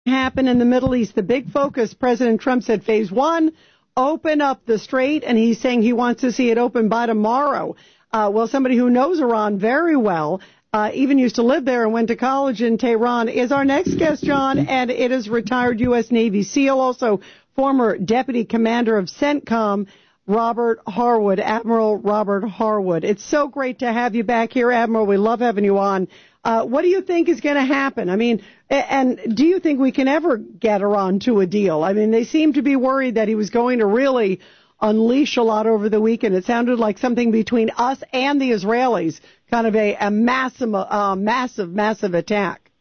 happen in the Middle East? The big focus, President Trump said phase one, open up the strait, and he's saying he wants to see it open by tomorrow. Well, somebody who knows Iran very well, even used to live there and went to college in Tehran, is our next guest, John, and it is retired U.S. Navy SEAL, also former Deputy Commander of CENTCOM, Robert Harwood, Admiral Robert Harwood. It's so great to have you back here, Admiral. We love having you on. What do you think is going to happen? I mean, and do you think we can ever get Iran to a deal? I mean, they seem to be worried that he was going to really unleash a lot over the weekend. It sounded like something between us and the Israelis, kind of a massive attack.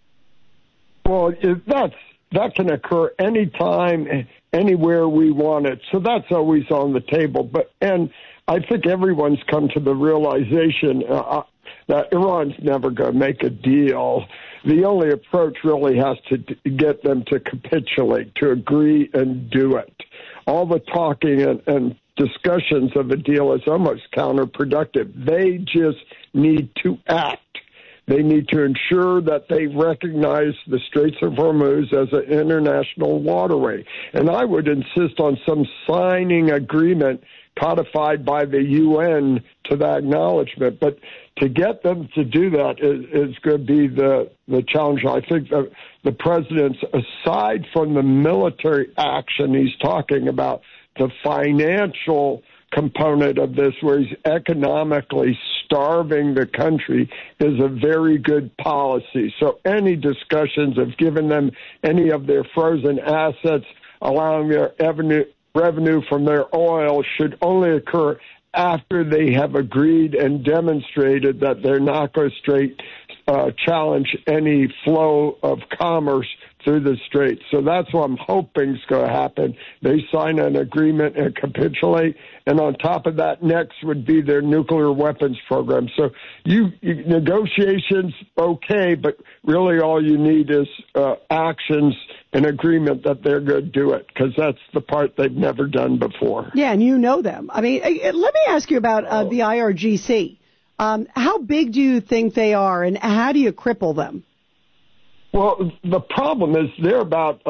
Well, that can occur anytime, anywhere we want it. So that's always on the table. And I think everyone's come to the realization that Iran's never going to make a deal. The only approach really has to get them to capitulate, to agree and do it. All the talking and discussions of a deal is almost counterproductive. They just need to act. They need to ensure that they recognize the Straits of Hormuz as an international waterway. And I would insist on some signing agreement codified by the UN to that acknowledgement. But to get them to do that is going to be the challenge. I think the president's, aside from the military action he's talking about, the financial component of this, where he's economically starving the country, is a very good policy. So any discussions of giving them any of their frozen assets, allowing their revenue from their oil, should only occur after they have agreed and demonstrated that they're not going to challenge any flow of commerce through the Strait. So that's what I'm hoping is going to happen. They sign an agreement and capitulate, and on top of that, next would be their nuclear weapons program. So negotiations, okay, but really all you need is actions and agreement that they're going to do it, because that's the part they've never done before. Yeah, and you know them. I mean, let me ask you about the IRGC. How big do you think they are, and how do you cripple them? Well, the problem is they're about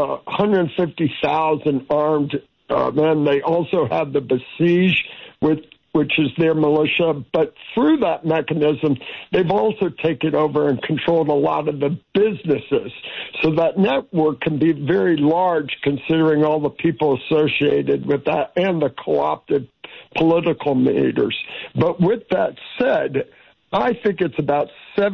150,000 armed men. They also have the Basij, which is their militia. But through that mechanism, they've also taken over and controlled a lot of the businesses. So that network can be very large, considering all the people associated with that and the co-opted political leaders. But with that said, I think it's about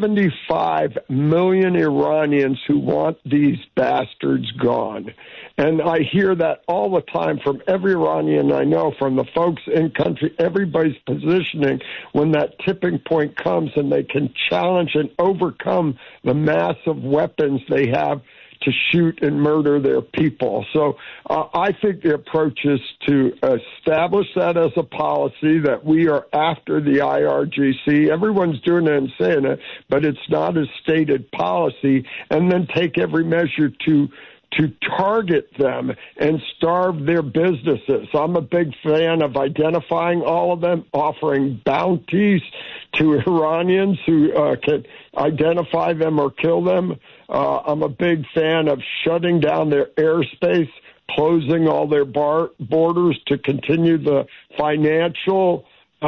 75 million Iranians who want these bastards gone. And I hear that all the time from every Iranian I know, from the folks in country. Everybody's positioning when that tipping point comes and they can challenge and overcome the massive weapons they have to shoot and murder their people. So I think the approach is to establish that as a policy, that we are after the IRGC. Everyone's doing it and saying it, but it's not a stated policy, and then take every measure to target them and starve their businesses. I'm a big fan of identifying all of them, offering bounties to Iranians who can identify them or kill them. I'm a big fan of shutting down their airspace, closing all their borders to continue the financial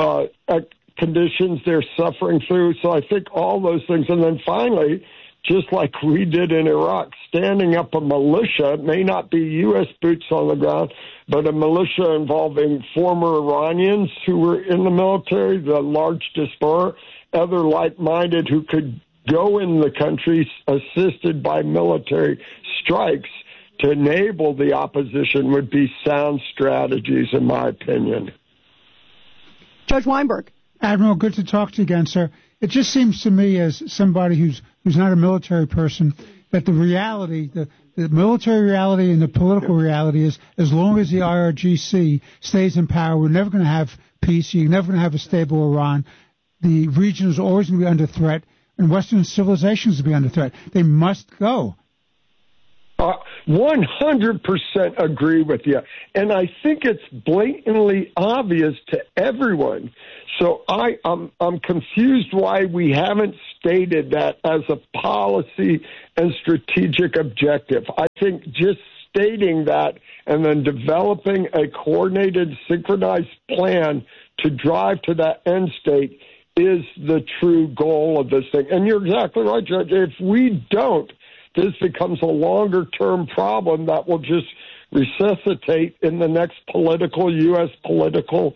conditions they're suffering through. So I think all those things. And then finally, just like we did in Iraq, standing up a militia. It may not be U.S. boots on the ground, but a militia involving former Iranians who were in the military, the large diaspora, other like-minded who could go in the country assisted by military strikes to enable the opposition would be sound strategies, in my opinion. Judge Weinberg. Admiral, good to talk to you again, sir. It just seems to me, as somebody who's not a military person, that the reality, the military reality and the political reality is, as long as the IRGC stays in power, we're never going to have peace. You're never going to have a stable Iran. The region is always going to be under threat, and Western civilizations will be under threat. They must go. 100% agree with you. And I think it's blatantly obvious to everyone. So I'm confused why we haven't stated that as a policy and strategic objective. I think just stating that and then developing a coordinated, synchronized plan to drive to that end state is the true goal of this thing. And you're exactly right, Judge. If we don't, this becomes a longer-term problem that will just resuscitate in the next U.S. political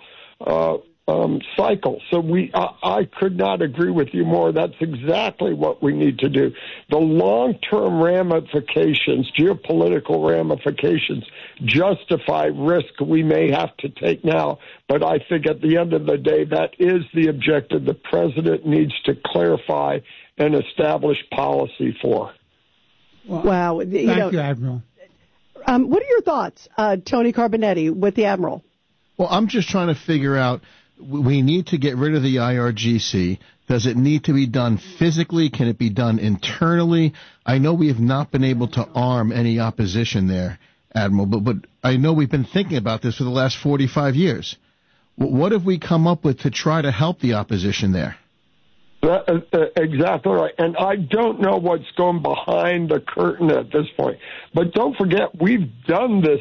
cycle. So I could not agree with you more. That's exactly what we need to do. The long-term ramifications, geopolitical ramifications, justify risk we may have to take now. But I think at the end of the day, that is the objective the president needs to clarify and establish policy for. Wow. Thank you, Admiral. What are your thoughts, Tony Carbonetti, with the Admiral? Well, I'm just trying to figure out, we need to get rid of the IRGC. Does it need to be done physically? Can it be done internally? I know we have not been able to arm any opposition there, Admiral, but I know we've been thinking about this for the last 45 years. What have we come up with to try to help the opposition there? Exactly right. And I don't know what's going behind the curtain at this point. But don't forget, we've done this.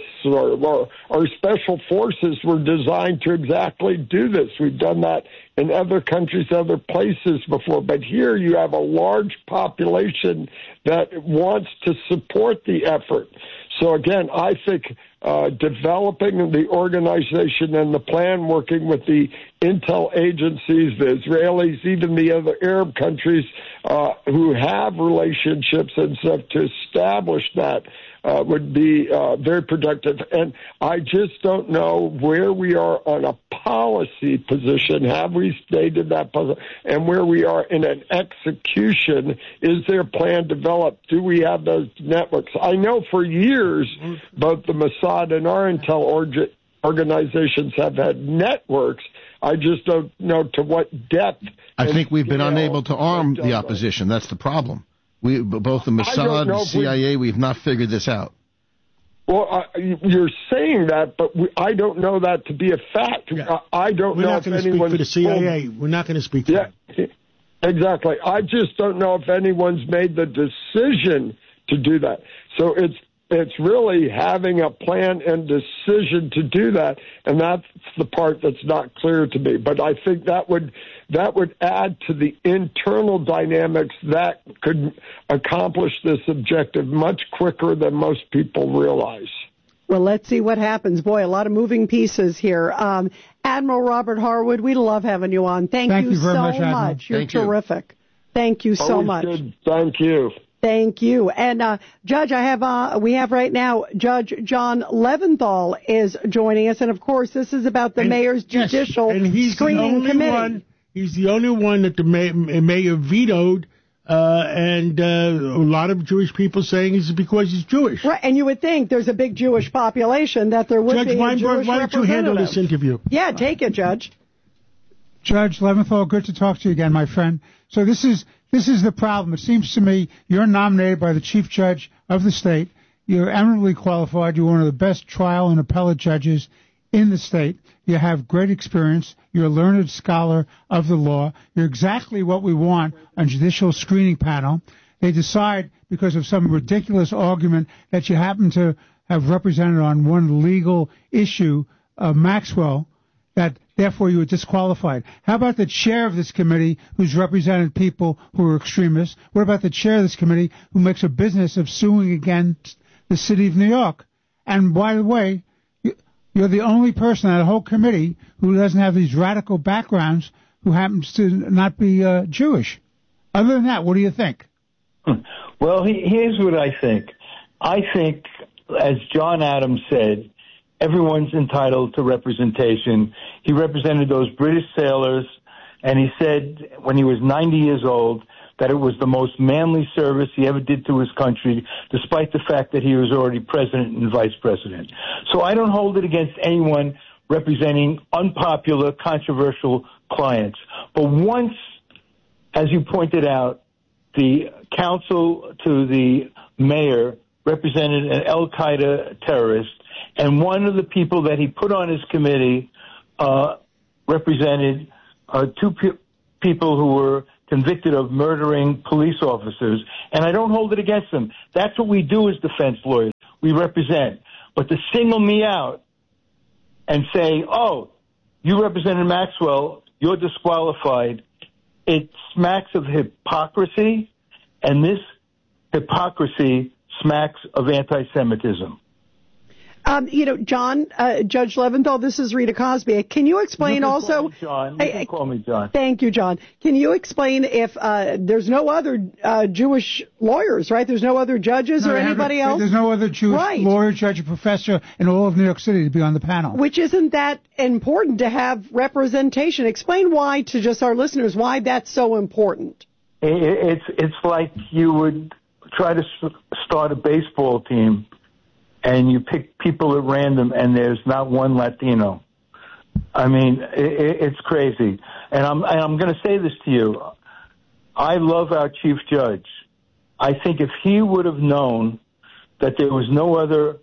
Our special forces were designed to exactly do this. We've done that in other countries, other places before. But here you have a large population that wants to support the effort. So, again, I think developing the organization and the plan, working with the intel agencies, the Israelis, even the other Arab countries who have relationships and stuff to establish that would be very productive. And I just don't know where we are on a policy position. Have we stated that puzzle? And where we are in an execution, is there a plan developed? Do we have those networks? I know for years both the Mossad and our intel organizations have had networks. I just don't know to what depth. I think we've been unable to arm the opposition. That's the problem. Both the Mossad and CIA, we've not figured this out. Well, you're saying that, but I don't know that to be a fact. Yeah. I don't know if anyone's... We're not going to speak for the CIA. We're not going to speak for them. Exactly. I just don't know if anyone's made the decision to do that. So it's really having a plan and decision to do that, and that's the part that's not clear to me. But I think that would add to the internal dynamics that could accomplish this objective much quicker than most people realize. Well, let's see what happens. Boy, a lot of moving pieces here. Admiral Robert Harwood, we love having you on. Thank you very so much, Admiral. much. You're Thank you. terrific. Thank you so Always much. good. Thank you. Thank you. And Judge, we have right now Judge John Leventhal is joining us, and of course, this is about the mayor's judicial screening committee. He's the only one that the mayor vetoed, and a lot of Jewish people saying it's because he's Jewish. Right, and you would think there's a big Jewish population that there would Judge be Weinberg, a Jewish why don't you handle this interview? Yeah, take it, Judge. Judge Leventhal, good to talk to you again, my friend. So this is the problem. It seems to me you're nominated by the chief judge of the state. You're eminently qualified. You're one of the best trial and appellate judges in the state. You have great experience. You're a learned scholar of the law. You're exactly what we want on judicial screening panel. They decide because of some ridiculous argument that you happen to have represented on one legal issue, Maxwell, that therefore you were disqualified. How about the chair of this committee who's represented people who are extremists? What about the chair of this committee who makes a business of suing against the city of New York? And by the way, you're the only person on the whole committee who doesn't have these radical backgrounds who happens to not be Jewish. Other than that, what do you think? Well, here's what I think. I think, as John Adams said, everyone's entitled to representation. He represented those British sailors, and he said when he was 90 years old that it was the most manly service he ever did to his country, despite the fact that he was already president and vice president. So I don't hold it against anyone representing unpopular, controversial clients. But once, as you pointed out, the counsel to the mayor represented an al-Qaeda terrorist, and one of the people that he put on his committee represented two people who were convicted of murdering police officers, and I don't hold it against them. That's what we do as defense lawyers. We represent. But to single me out and say, oh, you represented Maxwell, you're disqualified, it smacks of hypocrisy, and this hypocrisy smacks of anti-Semitism. John, Judge Leventhal, this is Rita Cosby. Can you explain also? John. You can call me John. Thank you, John. Can you explain if there's no other Jewish lawyers, right? There's no other judges or anybody else? There's no other Jewish lawyer, judge, or professor in all of New York City to be on the panel. Which isn't that important to have representation? Explain why to just our listeners, why that's so important. It's like you would try to start a baseball team, and you pick people at random, and there's not one Latino. I mean, it's crazy. And I'm going to say this to you. I love our chief judge. I think if he would have known that there was no other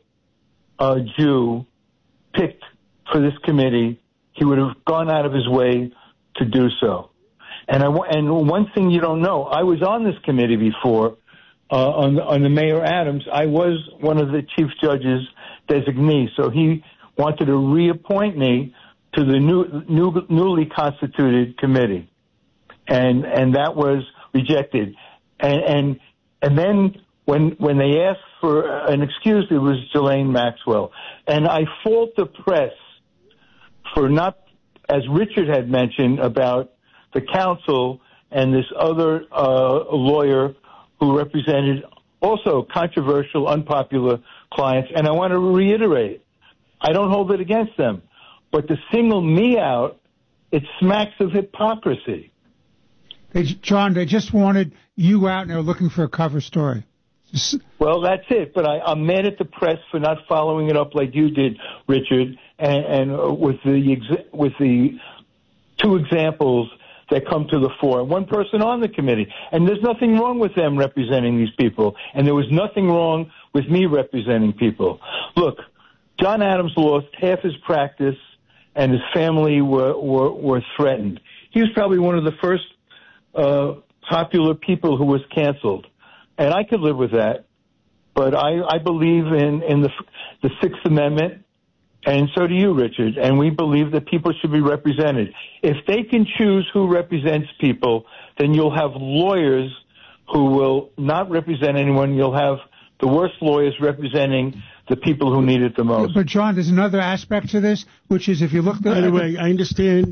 Jew picked for this committee, he would have gone out of his way to do so. And one thing you don't know, I was on this committee before, on the Mayor Adams. I was one of the chief judge's designees, so he wanted to reappoint me to the newly constituted committee, and that was rejected. And then when they asked for an excuse, it was Ghislaine Maxwell, and I fault the press for not, as Richard had mentioned about the counsel and this other lawyer who represented also controversial, unpopular clients. And I want to reiterate, I don't hold it against them. But to single me out, it smacks of hypocrisy. John, they just wanted you out and they were looking for a cover story. Well, that's it. But I'm mad at the press for not following it up like you did, Richard, and with the two examples that come to the fore. One person on the committee. And there's nothing wrong with them representing these people. And there was nothing wrong with me representing people. Look, John Adams lost half his practice, and his family were threatened. He was probably one of the first popular people who was canceled. And I could live with that. But I believe in the Sixth Amendment. And so do you, Richard. And we believe that people should be represented. If they can choose who represents people, then you'll have lawyers who will not represent anyone. You'll have the worst lawyers representing the people who need it the most. But, John, there's another aspect to this, which is if you look... By the way, I understand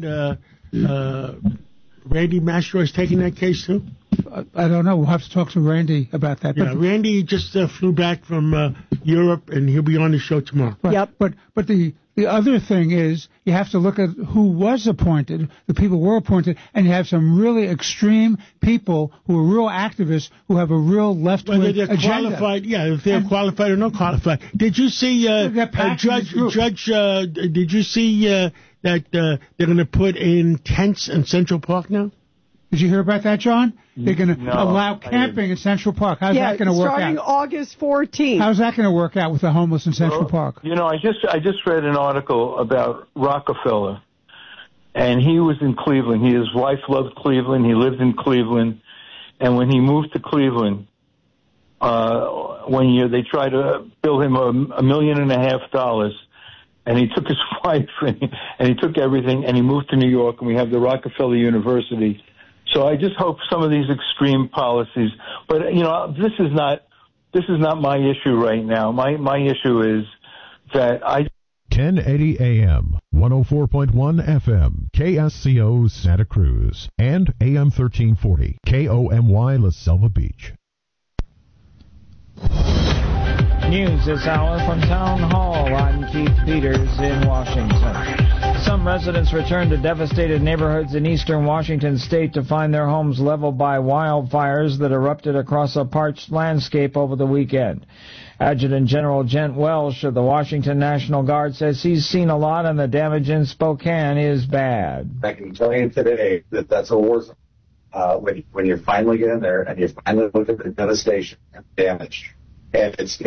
Randy Mastro is taking that case, too? I don't know. We'll have to talk to Randy about that. Yeah, Randy just flew back from Europe, and he'll be on the show tomorrow. Right. Yep. But the other thing is you have to look at who was appointed, the people were appointed, and you have some really extreme people who are real activists who have a real left-wing Whether they're agenda. qualified, yeah, if they're qualified or not qualified. Did you see, Judge, did you see that they're going to put in tents in Central Park now? Did you hear about that, John? They're going to allow camping in Central Park. How's that going to work out? Starting August 14th. How's that going to work out with the homeless in Central Park? You know, I just read an article about Rockefeller, and he was in Cleveland. His wife loved Cleveland. He lived in Cleveland, and when he moved to Cleveland, one year they tried to bill him $1.5 million, and he took his wife and he took everything, and he moved to New York, and we have the Rockefeller University. So I just hope some of these extreme policies, but you know, this is not my issue right now. My issue is that 1080 AM, 104.1 FM, KSCO Santa Cruz, and AM 1340, KOMY La Selva Beach. News this hour from Town Hall. I'm Keith Peters in Washington. Some residents returned to devastated neighborhoods in eastern Washington state to find their homes leveled by wildfires that erupted across a parched landscape over the weekend. Adjutant General Gent Welsh of the Washington National Guard says he's seen a lot and the damage in Spokane is bad. I can tell you today that that's a war zone. When you finally get in there and you finally look at the devastation and damage, and it's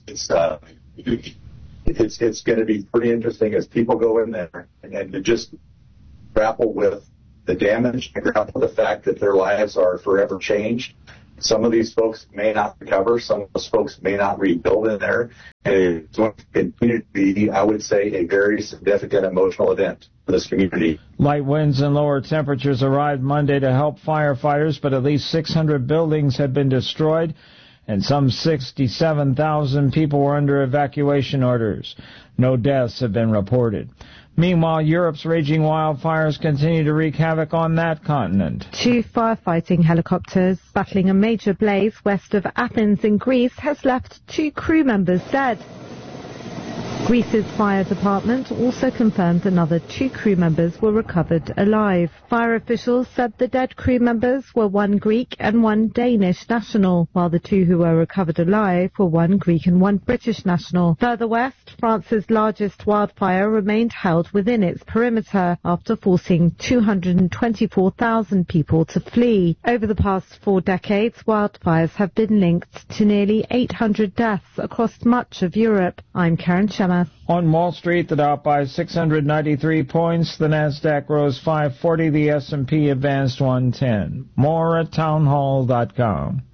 going to be pretty interesting as people go in there and to just grapple with the damage and grapple with the fact that their lives are forever changed. Some of these folks may not recover. Some of those folks may not rebuild in there. And it's going to continue to be, I would say, a very significant emotional event for this community. Light winds and lower temperatures arrived Monday to help firefighters, but at least 600 buildings had been destroyed, and some 67,000 people were under evacuation orders. No deaths have been reported. Meanwhile, Europe's raging wildfires continue to wreak havoc on that continent. 2 firefighting helicopters battling a major blaze west of Athens in Greece has left 2 crew members dead. Greece's fire department also confirmed another 2 crew members were recovered alive. Fire officials said the dead crew members were 1 Greek and 1 Danish national, while the 2 who were recovered alive were 1 Greek and 1 British national. Further west, France's largest wildfire remained held within its perimeter after forcing 224,000 people to flee. Over the past 4 decades, wildfires have been linked to nearly 800 deaths across much of Europe. I'm Karen Shemas. On Wall Street, the Dow by 693 points, the Nasdaq rose 540, the S&P advanced 110. More at townhall.com.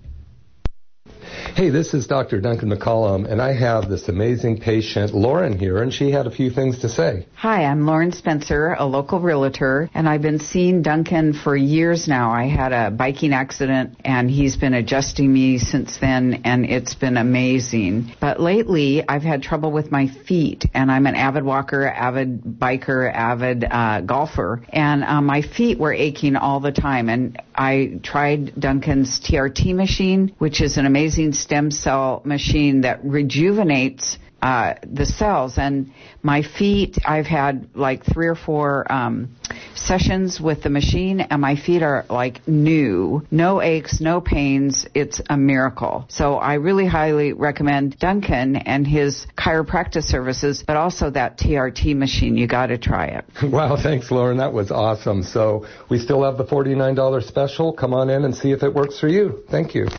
Hey, this is Dr. Duncan McCollum, and I have this amazing patient, Lauren, here, and she had a few things to say. Hi, I'm Lauren Spencer, a local realtor, and I've been seeing Duncan for years now. I had a biking accident, and he's been adjusting me since then, and it's been amazing. But lately, I've had trouble with my feet, and I'm an avid walker, avid biker, avid golfer, and my feet were aching all the time, and I tried Duncan's TRT machine, which is an amazing stem cell machine that rejuvenates the cells. And my feet, I've had like 3 or 4 sessions with the machine, and my feet are like new. No aches, no pains. It's a miracle. So I really highly recommend Duncan and his chiropractic services, but also that TRT machine. You got to try it. Wow, thanks, Lauren. That was awesome. So we still have the $49 special. Come on in and see if it works for you. Thank you.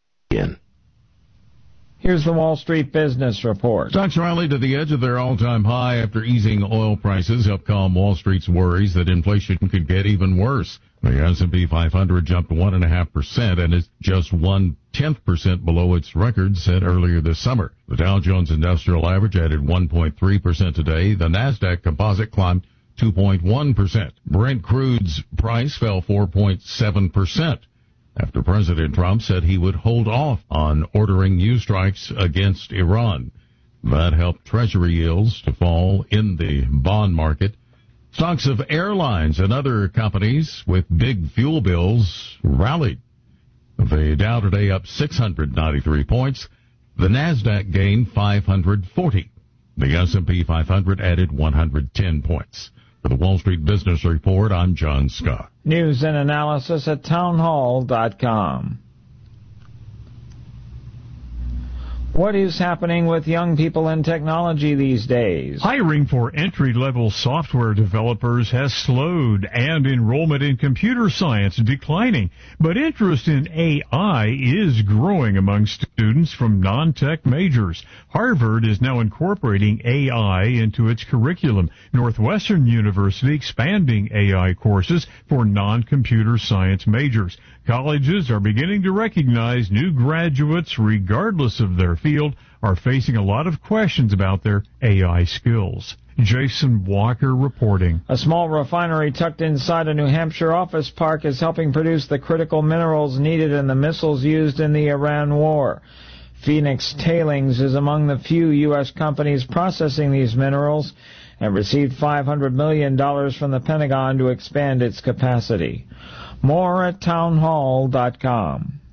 Here's the Wall Street Business Report. Stocks rallied to the edge of their all-time high after easing oil prices helped calm Wall Street's worries that inflation could get even worse. The S&P 500 jumped 1.5% and is just 0.1% below its record set earlier this summer. The Dow Jones Industrial Average added 1.3% today. The Nasdaq Composite climbed 2.1%. Brent crude's price fell 4.7%. after President Trump said he would hold off on ordering new strikes against Iran. That helped Treasury yields to fall in the bond market. Stocks of airlines and other companies with big fuel bills rallied. The Dow today up 693 points. The Nasdaq gained 540. The S&P 500 added 110 points. For the Wall Street Business Report, I'm John Scott. News and analysis at townhall.com. What is happening with young people in technology these days? Hiring for entry-level software developers has slowed and enrollment in computer science declining. But interest in AI is growing among students from non-tech majors. Harvard is now incorporating AI into its curriculum. Northwestern University expanding AI courses for non-computer science majors. Colleges are beginning to recognize new graduates, regardless of their field, are facing a lot of questions about their AI skills. Jason Walker reporting. A small refinery tucked inside a New Hampshire office park is helping produce the critical minerals needed in the missiles used in the Iran war. Phoenix Tailings is among the few U.S. companies processing these minerals and received $500 million from the Pentagon to expand its capacity. More at townhall.com.